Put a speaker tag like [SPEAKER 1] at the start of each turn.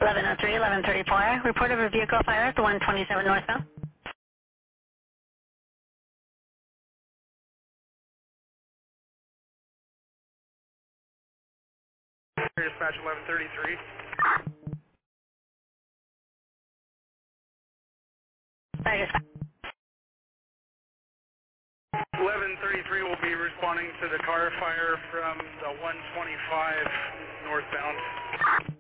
[SPEAKER 1] 1103, 1134. Report of a vehicle fire at the 127 northbound.
[SPEAKER 2] Dispatch 1133.
[SPEAKER 1] Sorry, dispatch.
[SPEAKER 2] 1133 will be responding to the car fire from the 125 northbound.